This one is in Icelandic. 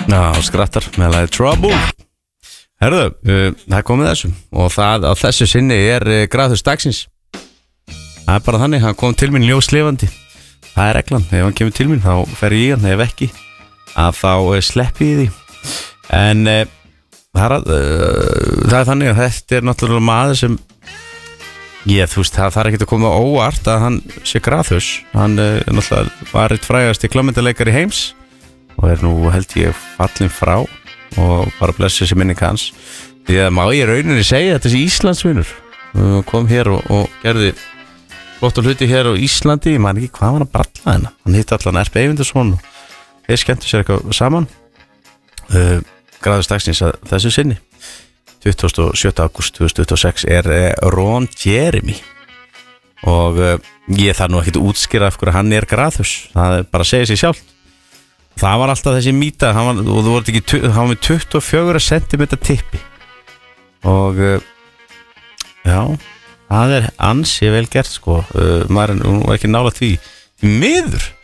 Já, skrattar með lagið Trouble. Herðu, það komið þessum. Og það á þessu sinni graðhus dagsins. Það bara þannig, hann kom til mín ljóslifandi. Það reglan, ef hann kemur til mín þá fer ég í hann, ef ekki að þá sleppi ég því. En það þannig að þetta náttúrulega maður sem þú veist, það þarf ekki að koma óvart að hann sé graðhus. Hann náttúrulega var eitt frægasti klámyndaleikari heims og nú held ég fallin frá og bara blessu þessi minning hans. Því að má ég rauninni segja að þessi Íslandsvinur kom hér og gerði flott hluti hér á Íslandi. Ég man ekki hvað var hann að bralla hennar. Hann hitti allan Erpi Eyvindarsson og þeir skemmtu sér eitthvað saman. Graðhus dagsins að þessu sinni 27. ágúst 2026 Ron Jeremy og ég þarf nú ekki að útskýra af hverju hann graðhus. Það bara að segja sig sjálf. Það var alltaf þessi mýta og þú voru ekki, hann var með 24 cm tippi og já, það ansi vel gert sko. Maður er nú ekki nálægt því miður